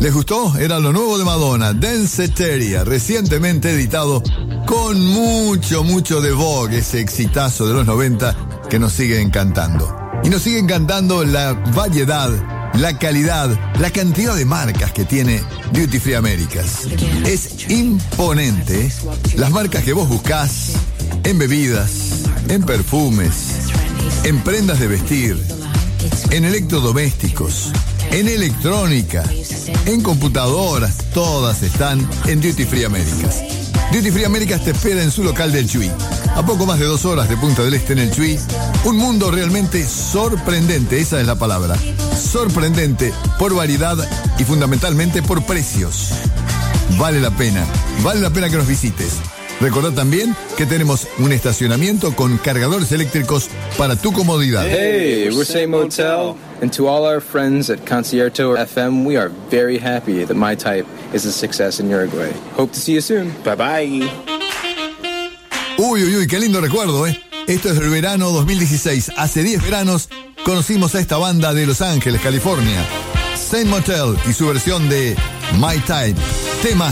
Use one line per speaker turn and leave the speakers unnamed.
¿Les gustó? Era lo nuevo de Madonna, Danceteria, recientemente editado con mucho de Vogue, ese exitazo de los 90 que nos sigue encantando. Y nos sigue encantando la variedad, la calidad, la cantidad de marcas que tiene Duty Free Américas. Es imponente, ¿eh? Las marcas que vos buscás en bebidas, en perfumes, en prendas de vestir, en electrodomésticos, en electrónica, en computadoras, todas están en Duty Free Américas. Duty Free Américas te espera en su local del Chuy. A poco más de 2 horas de Punta del Este en el Chuy. Un mundo realmente sorprendente, esa es la palabra. Sorprendente por variedad y fundamentalmente por precios. Vale la pena que nos visites. Recordá también que tenemos un estacionamiento con cargadores eléctricos para tu comodidad.
Hey, we're Say Motel, and to all our friends at Concierto FM, we are very happy that My Type is a success in Uruguay. Hope to see you soon. Bye bye.
Uy, qué lindo recuerdo, ¿eh? Esto es el verano 2016. Hace 10 veranos conocimos a esta banda de Los Ángeles, California. Saint Motel y su versión de My Type. Temas